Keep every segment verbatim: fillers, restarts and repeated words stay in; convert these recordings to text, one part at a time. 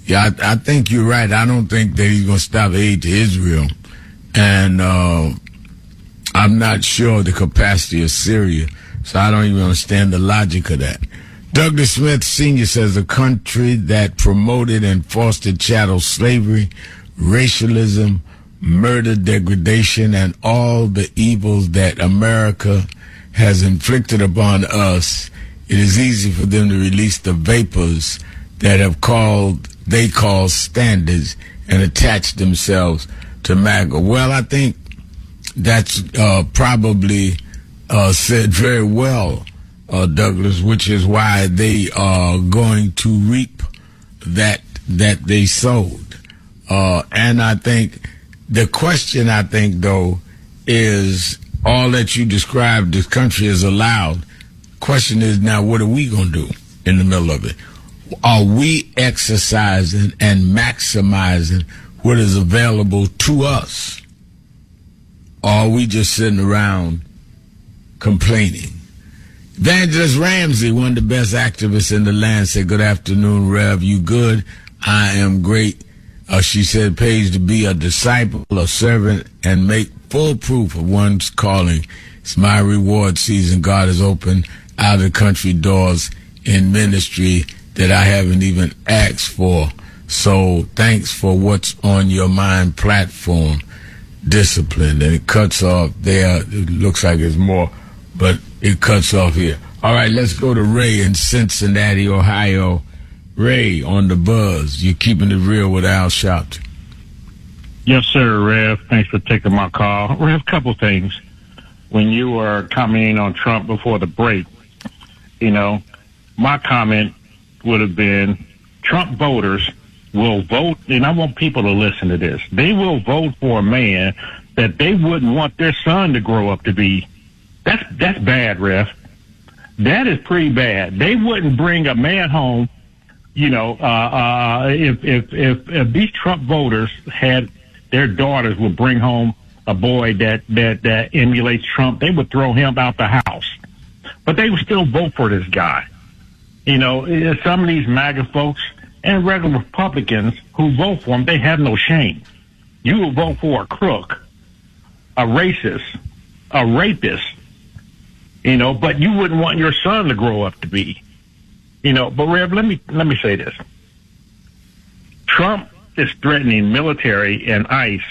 Yeah, I, I think you're right. I don't think that he's going to stop aid to Israel. And uh, I'm not sure of the capacity of Syria, so I don't even understand the logic of that. Douglas Smith Senior says a country that promoted and fostered chattel slavery, racialism, murder, degradation, and all the evils that America has inflicted upon us, it is easy for them to release the vapors that have called, they call standards and attach themselves to MAGA. Well, I think that's uh, probably uh, said very well, uh, Douglas, which is why they are going to reap that that they sowed. Uh, and I think the question, I think, though, is all that you described, this country is allowed. Question is now, what are we going to do in the middle of it? Are we exercising and maximizing what is available to us? Or are we just sitting around complaining? Evangelist Ramsey, one of the best activists in the land, said, good afternoon, Rev. You good? I am great. Uh, she said, pays to be a disciple, a servant, and make full proof of one's calling. It's my reward season. God has opened out of the country doors in ministry that I haven't even asked for. So thanks for what's on your mind platform, discipline. And it cuts off there. It looks like it's more, but it cuts off here. All right, let's go to Ray in Cincinnati, Ohio. Ray, on the buzz. You're keeping it real with Al Sharpton. Yes, sir, Rev. Thanks for taking my call. Rev, a couple things. When you were commenting on Trump before the break, you know, my comment would have been Trump voters will vote, and I want people to listen to this. They will vote for a man that they wouldn't want their son to grow up to be. That's that's bad, Rev. That is pretty bad. They wouldn't bring a man home. You know, uh, uh, if, if, if, if these Trump voters had their daughters would bring home a boy that, that, that emulates Trump, they would throw him out the house. But they would still vote for this guy. You know, some of these MAGA folks and regular Republicans who vote for him, they have no shame. You will vote for a crook, a racist, a rapist, you know, but you wouldn't want your son to grow up to be. You know, but Rev, let me let me say this. Trump is threatening military and ICE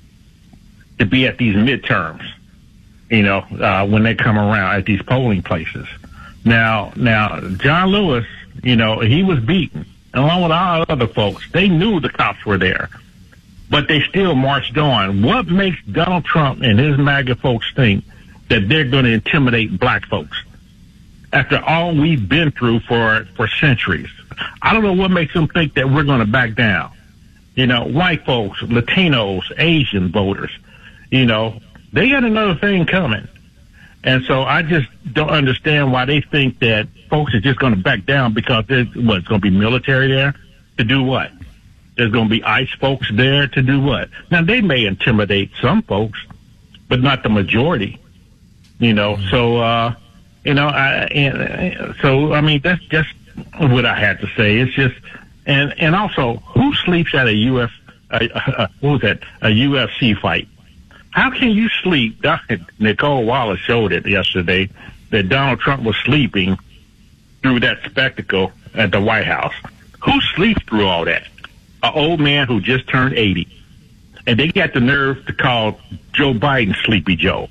to be at these midterms, you know, uh, when they come around at these polling places. Now, now, John Lewis, you know, he was beaten, along with all other folks. They knew the cops were there, but they still marched on. What makes Donald Trump and his MAGA folks think that they're going to intimidate black folks? After all we've been through for, for centuries. I don't know what makes them think that we're going to back down. You know, white folks, Latinos, Asian voters, you know, they got another thing coming. And so I just don't understand why they think that folks are just going to back down because there's, what, it's going to be military there to do what? There's going to be ICE folks there to do what? Now, they may intimidate some folks, but not the majority, you know, mm-hmm. so, uh, You know, I, and, so, I mean, that's just what I had to say. It's just, and, and also, who sleeps at a U F, uh, uh, what was that, a U F C fight? How can you sleep? Nicole Wallace showed it yesterday that Donald Trump was sleeping through that spectacle at the White House. Who sleeps through all that? An old man who just turned eighty. And they got the nerve to call Joe Biden Sleepy Joe.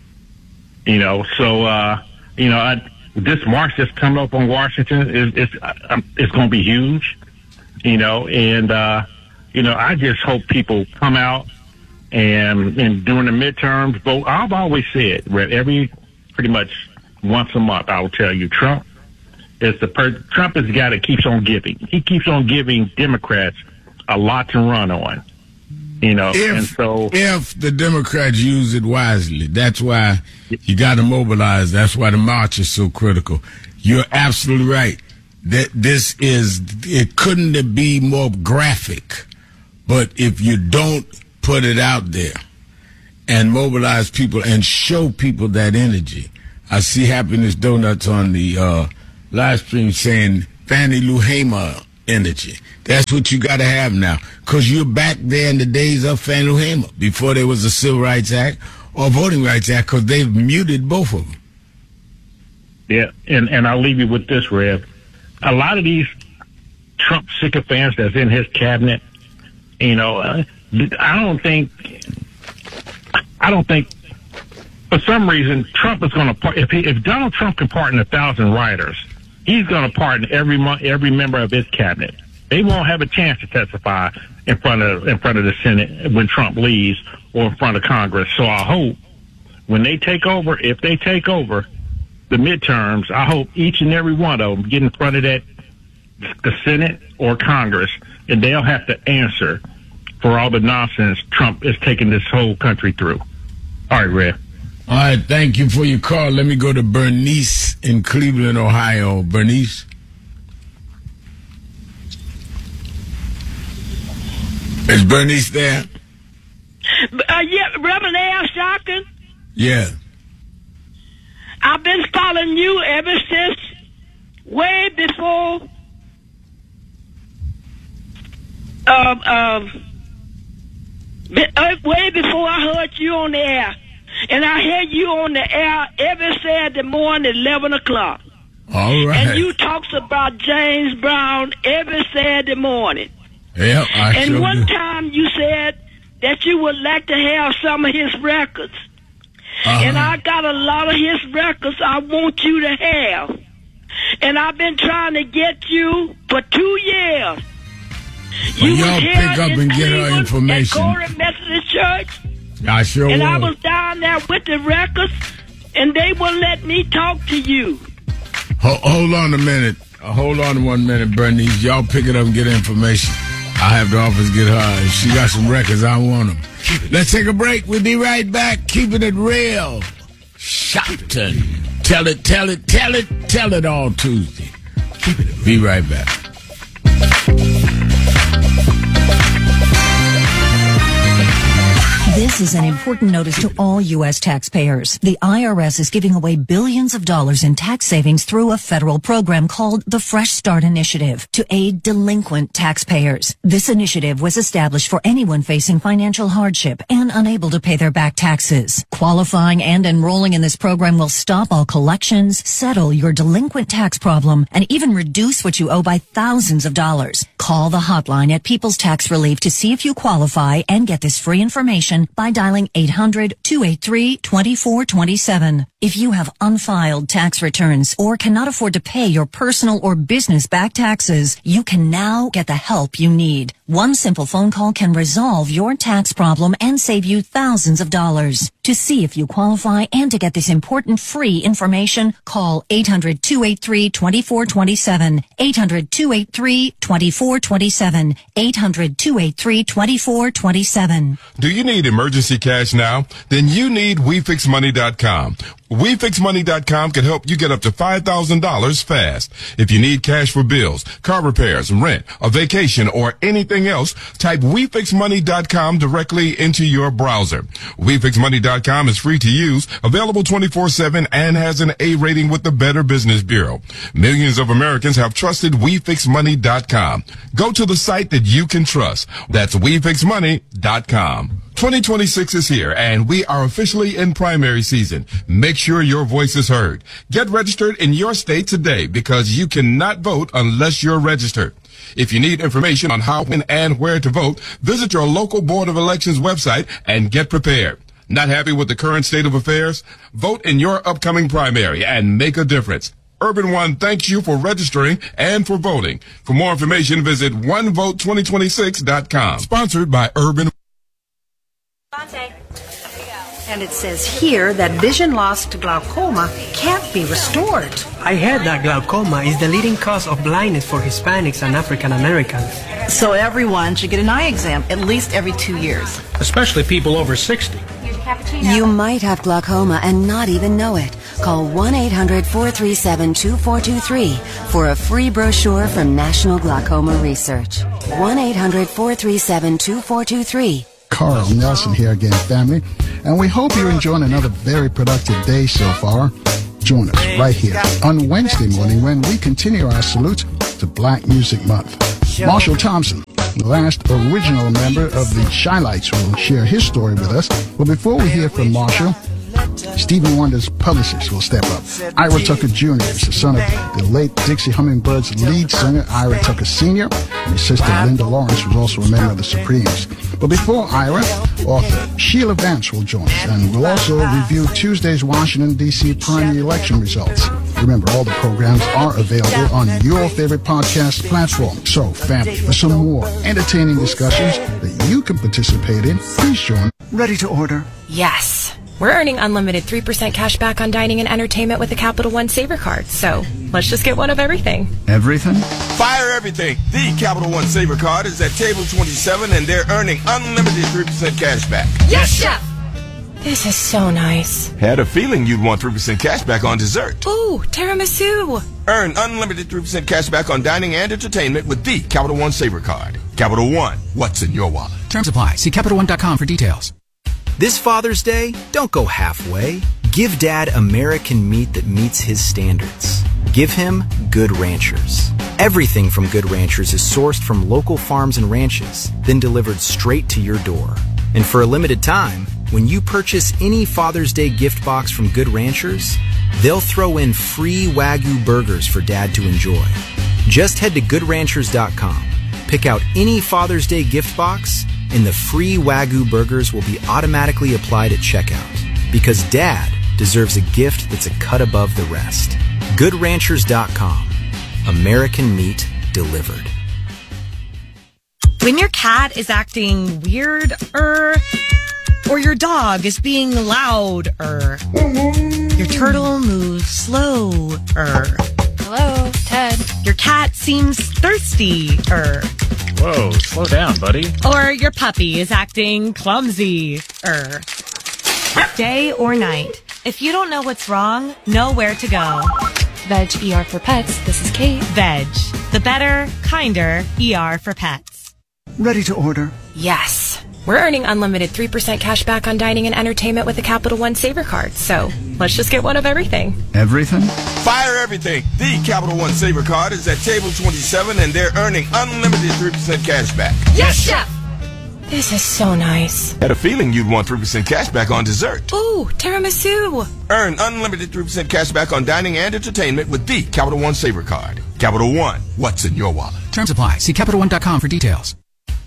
You know, so, uh, You know, I, this march that's coming up on Washington is it's, uh, it's going to be huge, you know, and, uh, you know, I just hope people come out and, and during the midterms vote. I've always said, every pretty much once a month, I will tell you, Trump is the per- Trump is the guy that keeps on giving. He keeps on giving Democrats a lot to run on. You know, if, and so if the Democrats use it wisely, that's why you got to mobilize. That's why the march is so critical. You're absolutely right. That this is, it couldn't be more graphic. But if you don't put it out there and mobilize people and show people that energy, I see Happiness Donuts on the uh, live stream saying Fannie Lou Hamer energy. That's what you got to have now, because you're back there in the days of Fannie Hamer, before there was a Civil Rights Act or Voting Rights Act, because they've muted both of them. Yeah, and, and I'll leave you with this, Rev. A lot of these Trump sycophants that's in his cabinet, you know, uh, I don't think, I don't think, for some reason, Trump is going to, if he, if Donald Trump can pardon a thousand rioters, he's going to pardon every every member of his cabinet. They won't have a chance to testify in front of in front of the Senate when Trump leaves, or in front of Congress. So I hope when they take over, if they take over the midterms, I hope each and every one of them get in front of that the Senate or Congress, and they'll have to answer for all the nonsense Trump is taking this whole country through. All right, Red. All right, thank you for your call. Let me go to Bernice in Cleveland, Ohio. Bernice. Is Bernice there? Uh, yeah, Reverend Al Sharpton. Yeah. I've been following you ever since way before um, um, way before I heard you on the air. And I heard you on the air every Saturday morning at eleven o'clock. All right. And you talks about James Brown every Saturday morning. Yeah, I And sure one do. time you said that you would like to have some of his records. Uh-huh. And I got a lot of his records I want you to have. And I've been trying to get you for two years. Well, you y'all was pick here up in and get her Cleveland information. At Corey Methodist Church. I sure And will. I was down there with the records, and they wouldn't let me talk to you. Hold, hold on a minute. Uh, hold on one minute, Bernice. Y'all pick it up and get information. I'll have the office get her. If she got some records, I want them. Let's take a break. We'll be right back. Keeping it real. Sharpton. Tell it, tell it, tell it, tell it all Tuesday. Keep it real. Be right back. This is an important notice to all U S taxpayers. The I R S is giving away billions of dollars in tax savings through a federal program called the Fresh Start Initiative to aid delinquent taxpayers. This initiative was established for anyone facing financial hardship and unable to pay their back taxes. Qualifying and enrolling in this program will stop all collections, settle your delinquent tax problem, and even reduce what you owe by thousands of dollars. Call the hotline at People's Tax Relief to see if you qualify and get this free information by dialing eight hundred, two eight three, two four two seven. If you have unfiled tax returns or cannot afford to pay your personal or business back taxes, you can now get the help you need. One simple phone call can resolve your tax problem and save you thousands of dollars. To see if you qualify and to get this important free information, call eight hundred, two eight three, two four two seven, eight hundred, two eight three, two four two seven, eight hundred, two eight three, two four two seven. Do you need emergency cash now? Then you need we fix money dot com. we fix money dot com can help you get up to five thousand dollars fast. If you need cash for bills, car repairs, rent, a vacation, or anything else, type we fix money dot com directly into your browser. we fix money dot com is free to use, available twenty-four seven, and has an A rating with the Better Business Bureau. Millions of Americans have trusted we fix money dot com. Go to the site that you can trust. That's we fix money dot com. twenty twenty-six is here, and we are officially in primary season. Make sure your voice is heard. Get registered in your state today, because you cannot vote unless you're registered. If you need information on how, when, and where to vote, visit your local Board of Elections website and get prepared. Not happy with the current state of affairs? Vote in your upcoming primary and make a difference. Urban One thanks you for registering and for voting. For more information, visit one vote twenty twenty-six dot com. Sponsored by Urban. And it says here that vision loss to glaucoma can't be restored. I heard that glaucoma is the leading cause of blindness for Hispanics and African Americans. So everyone should get an eye exam at least every two years. Especially people over sixty. You might have glaucoma and not even know it. Call one eight hundred, four three seven, two four two three for a free brochure from National Glaucoma Research. one eight hundred, four three seven, two four two three. Carl Nelson here again, family, and we hope you're enjoying another very productive day so far. Join us right here on Wednesday morning when we continue our salute to Black Music Month. Marshall Thompson, the last original member of the Shylights, will share his story with us. But before we hear from Marshall, Stevie Wonder's publicist will step up. Ira Tucker Junior is the son of the late Dixie Hummingbirds lead singer Ira Tucker Senior and his sister Linda Lawrence was also a member of the Supremes. But before Ira, author Sheila Vance will join us, and we'll also review Tuesday's Washington, D C primary election results. Remember, all the programs are available on your favorite podcast platform. So, family, for some more entertaining discussions that you can participate in, please join. Ready to order? Yes. We're earning unlimited three percent cash back on dining and entertainment with the Capital One Saver card. So let's just get one of everything. Everything? Fire everything. The Capital One Saver card is at table twenty-seven, and they're earning unlimited three percent cash back. Yes, Chef! This is so nice. Had a feeling you'd want three percent cash back on dessert. Ooh, tiramisu. Earn unlimited three percent cash back on dining and entertainment with the Capital One Saver card. Capital One, what's in your wallet? Terms apply. See Capital One dot com for details. This Father's Day, don't go halfway. Give Dad American meat that meets his standards. Give him Good Ranchers. Everything from Good Ranchers is sourced from local farms and ranches, then delivered straight to your door. And for a limited time, when you purchase any Father's Day gift box from Good Ranchers, they'll throw in free Wagyu burgers for Dad to enjoy. Just head to good ranchers dot com, pick out any Father's Day gift box, and the free Wagyu burgers will be automatically applied at checkout. Because Dad deserves a gift that's a cut above the rest. good ranchers dot com. American meat delivered. When your cat is acting weird-er, or your dog is being loud-er, your turtle moves slow-er. Hello, Ted. Your cat seems thirsty-er. Whoa, slow down, buddy. Or your puppy is acting clumsy-er. Day or night, if you don't know what's wrong, know where to go. Veg E R for Pets, this is Kate. Veg, the better, kinder E R for pets. Ready to order? Yes. We're earning unlimited three percent cash back on dining and entertainment with the Capital One Saver card. So let's just get one of everything. Everything? Fire everything. The Capital One Saver card is at table twenty-seven, and they're earning unlimited three percent cash back. Yes, Chef! This is so nice. Had a feeling you'd want three percent cash back on dessert. Ooh, tiramisu. Earn unlimited three percent cash back on dining and entertainment with the Capital One Saver card. Capital One, what's in your wallet? Terms apply. See Capital One dot com for details.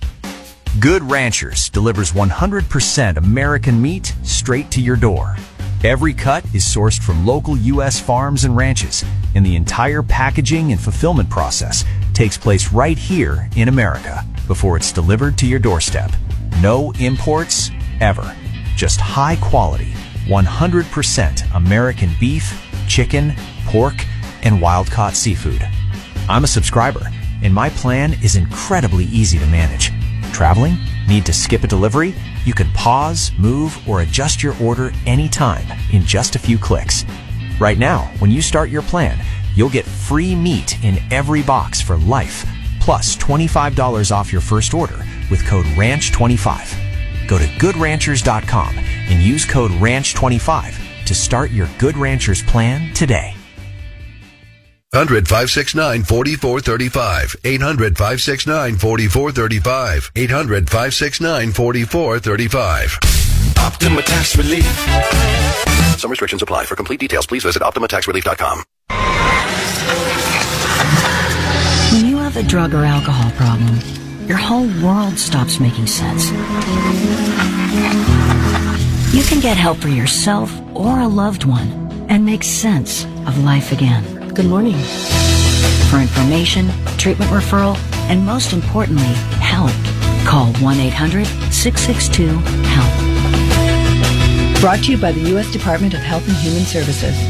Good Ranchers delivers one hundred percent American meat straight to your door. Every cut is sourced from local U S farms and ranches, and the entire packaging and fulfillment process takes place right here in America before it's delivered to your doorstep. No imports, ever. Just high quality, one hundred percent American beef, chicken, pork, and wild-caught seafood. I'm a subscriber, and my plan is incredibly easy to manage. Traveling? Need to skip a delivery? You can pause, move, or adjust your order anytime in just a few clicks. Right now, when you start your plan, you'll get free meat in every box for life, plus twenty-five dollars off your first order with code ranch twenty-five. Go to good ranchers dot com and use code ranch twenty-five to start your Good Ranchers plan today. eight hundred, five six nine, four four three five. eight hundred, five six nine, four four three five. eight hundred, five six nine, four four three five. Optima Tax Relief. Some restrictions apply. For complete details, please visit optima tax relief dot com. When you have a drug or alcohol problem, your whole world stops making sense. You can get help for yourself or a loved one and make sense of life again. Good morning. For information, treatment referral, and most importantly, help, call one eight hundred, six six two, HELP. Brought to you by the U S Department of Health and Human Services.